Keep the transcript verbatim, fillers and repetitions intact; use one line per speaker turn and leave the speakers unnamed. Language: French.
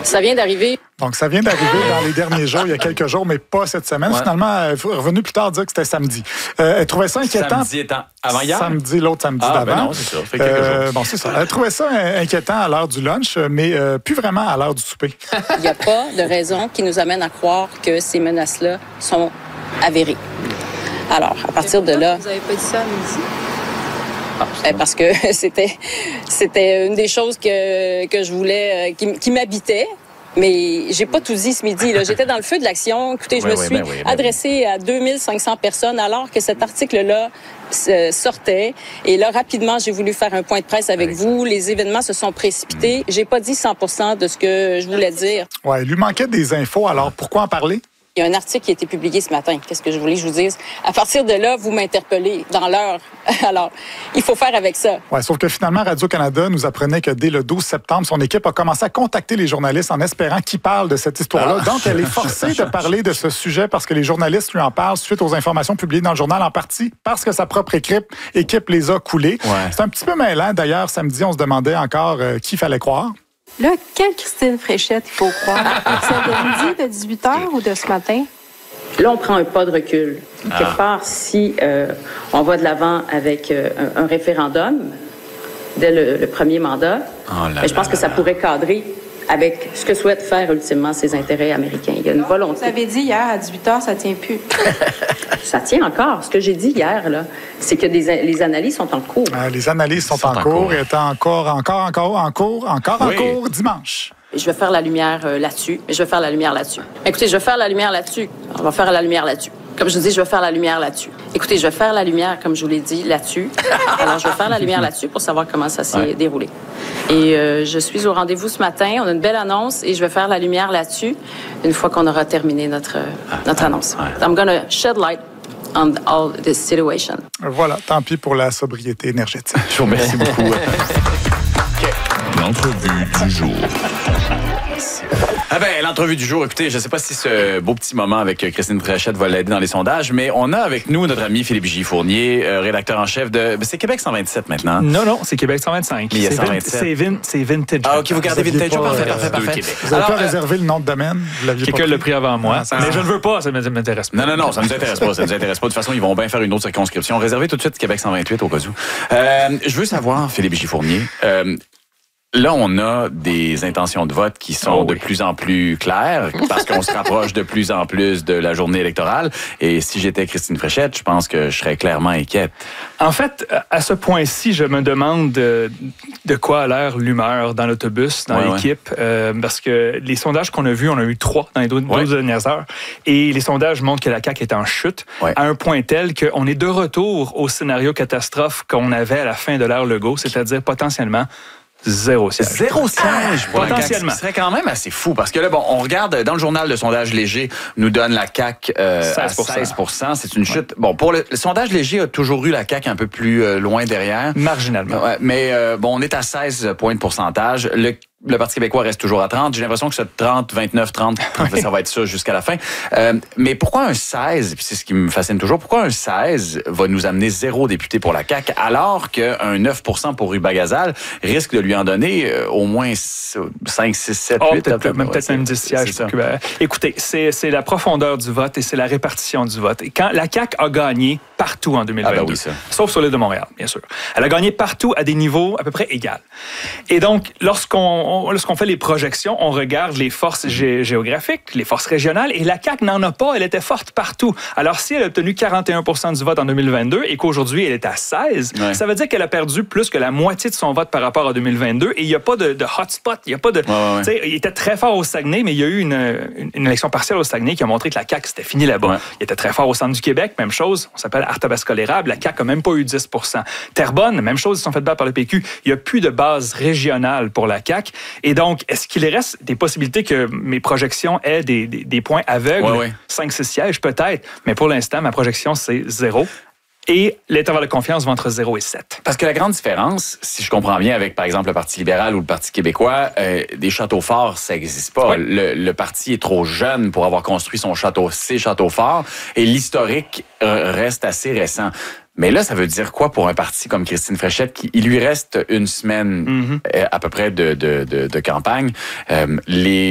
Ça vient d'arriver.
Donc, ça vient d'arriver dans les derniers jours, il y a quelques jours, mais pas cette semaine. Ouais. Finalement, elle est revenue plus tard dire que c'était samedi. Euh, elle trouvait ça inquiétant.
Samedi étant avant hier?
Samedi, l'autre samedi
ah,
d'avant.
Ben non, c'est ça. Ça fait quelques euh, jours.
Bon, c'est ça. Elle trouvait ça inquiétant à l'heure du lunch, mais euh, plus vraiment à l'heure du souper.
Il n'y a pas de raison qui nous amène à croire que ces menaces-là sont avérées. Alors, à partir de là...
Vous n'avez pas dit ça à midi?
Ah, parce que c'était, c'était une des choses que, que je voulais, qui, qui m'habitait. Mais j'ai pas tout dit ce midi. Là. J'étais dans le feu de l'action. Écoutez, je oui, me oui, suis ben oui, ben adressée oui. à deux mille cinq cents personnes alors que cet article-là sortait. Et là, rapidement, j'ai voulu faire un point de presse avec oui. vous. Les événements se sont précipités. Mmh. J'ai pas dit cent pour cent de ce que je voulais dire.
Ouais, il lui manquait des infos. Alors, pourquoi en parler?
Il y a un article qui a été publié ce matin. Qu'est-ce que je voulais que je vous dise? À partir de là, vous m'interpellez dans l'heure. Alors, il faut faire avec ça.
Oui, sauf que finalement, Radio-Canada nous apprenait que dès le douze septembre, son équipe a commencé à contacter les journalistes en espérant qu'ils parlent de cette histoire-là. Ah. Donc, elle est forcée de parler de ce sujet parce que les journalistes lui en parlent suite aux informations publiées dans le journal, en partie parce que sa propre équipe, équipe les a coulées. Ouais. C'est un petit peu mêlant. D'ailleurs, samedi, on se demandait encore euh, qui fallait croire.
Là, quelle Christine Fréchette il faut croire? Celle de midi, de dix-huit heures ou de ce matin?
Là, on prend un pas de recul. Ah. Quelque part, si euh, on va de l'avant avec euh, un, un référendum dès le, le premier mandat, oh là je pense là que là ça là. pourrait cadrer avec ce que souhaitent faire ultimement ses intérêts américains. Il y a une volonté.
Vous avez dit hier à dix-huit heures, ça tient plus.
Ça tient encore. Ce que j'ai dit hier, là, c'est que des, les analyses sont en cours.
Euh, les analyses sont, sont en, en cours. cours. Et étant encore, encore, encore en cours, encore oui. en cours dimanche.
Je vais faire la lumière euh, là-dessus. Je vais faire la lumière là-dessus. Écoutez, je vais faire la lumière là-dessus. On va faire la lumière là-dessus. Comme je vous dis, je vais faire la lumière là-dessus. Écoutez, je vais faire la lumière, comme je vous l'ai dit, là-dessus. Alors, je vais faire la lumière là-dessus pour savoir comment ça s'est ouais. déroulé. Et euh, je suis au rendez-vous ce matin. On a une belle annonce et je vais faire la lumière là-dessus une fois qu'on aura terminé notre, notre annonce. Ouais. I'm gonna shed light on all this situation.
Voilà, tant pis pour la sobriété énergétique.
Je vous remercie beaucoup.
L'entrevue du jour.
Ah ben, l'entrevue du jour, écoutez, je ne sais pas si ce beau petit moment avec Christine Fréchette va l'aider dans les sondages, mais on a avec nous notre ami Philippe J. Fournier, euh, rédacteur en chef de... C'est Québec cent vingt-sept maintenant.
Non, non, c'est Québec cent vingt-cinq.
Il y a cent vingt-sept.
C'est, vin- c'est Vintage.
Ah, OK, vous gardez Vintage. Pas, parfait, parfait, parfait.
Vous n'avez pas euh, réservé le nom de domaine?
Quelqu'un l'a pris avant moi. Ah, mais je ne veux pas, ça ne m'intéresse pas.
Non, non, non, ça ne nous intéresse pas. Ça nous intéresse pas. De toute façon, ils vont bien faire une autre circonscription. Réservez tout de suite Québec cent vingt-huit au cas où. Euh, je veux savoir, Philippe J. Fournier... Euh, Là, on a des intentions de vote qui sont oh oui. de plus en plus claires parce qu'on se rapproche de plus en plus de la journée électorale. Et si j'étais Christine Fréchette, je pense que je serais clairement inquiète.
En fait, à ce point-ci, je me demande de, de quoi a l'air l'humeur dans l'autobus, dans ouais, l'équipe. Ouais. Euh, parce que les sondages qu'on a vus, on a eu trois dans les douze ouais. dernières heures. Et les sondages montrent que la C A Q est en chute ouais. à un point tel qu'on est de retour au scénario catastrophe qu'on avait à la fin de l'ère Legault, c'est-à-dire potentiellement Zéro siège.
Zéro siège pour
potentiellement.
La C A Q. Ce serait quand même assez fou parce que là, bon, on regarde dans le journal de sondage léger, nous donne la C A Q euh, seize pour cent. À seize pour cent. C'est une chute. Ouais. Bon, pour le, le sondage léger a toujours eu la C A Q un peu plus euh, loin derrière.
Marginalement.
Ouais, mais euh, bon, on est à seize points de pourcentage. Le Le Parti québécois reste toujours à trente. J'ai l'impression que ce trente, vingt-neuf, trente, oui. ça va être ça jusqu'à la fin. Euh, mais pourquoi un seize, puis c'est ce qui me fascine toujours, pourquoi un seize va nous amener zéro député pour la C A Q alors qu'un neuf pour cent pour Ruba Gazal risque de lui en donner euh, au moins cinq, six, sept,
oh,
huit.
Peut-être, peut-être même, peut-être même dix sièges. Écoutez, c'est, c'est la profondeur du vote et c'est la répartition du vote. Et quand la C A Q a gagné partout en deux mille vingt-deux, ah ben oui, ça. Sauf sur l'île de Montréal, bien sûr. Elle a gagné partout à des niveaux à peu près égaux. Et donc, lorsqu'on On, lorsqu'on fait les projections, on regarde les forces gé- géographiques, les forces régionales, et la C A Q n'en a pas, elle était forte partout. Alors, si elle a obtenu quarante et un pour cent du vote en deux mille vingt-deux et qu'aujourd'hui, elle est à seize, ouais. ça veut dire qu'elle a perdu plus que la moitié de son vote par rapport à deux mille vingt-deux, et il n'y a pas de, de hotspot, il y a pas de... Ouais, ouais. Il était très fort au Saguenay, mais il y a eu une, une, une élection partielle au Saguenay qui a montré que la C A Q, c'était fini là-bas. Ouais. Il était très fort au centre du Québec, même chose, on s'appelle Arthabasca-l'Érable, la C A Q n'a même pas eu dix pour cent. Terrebonne, même chose, ils sont fait battre par le P Q. Il n'y a plus de base régionale pour la C A Q, et donc, est-ce qu'il reste des possibilités que mes projections aient des, des, des points aveugles? Ouais, ouais. cinq six sièges, peut-être. Mais pour l'instant, ma projection, c'est zéro. Et l'intervalle de confiance va entre zéro et sept.
Parce que la grande différence, si je comprends bien, avec, par exemple, le Parti libéral ou le Parti québécois, euh, des châteaux forts, ça n'existe pas. Oui. Le, le parti est trop jeune pour avoir construit son château, ses châteaux forts, et l'historique euh, reste assez récent. Mais là, ça veut dire quoi pour un parti comme Christine Fréchette, qui il lui reste une semaine mm-hmm. à peu près de, de, de, de campagne. Euh, les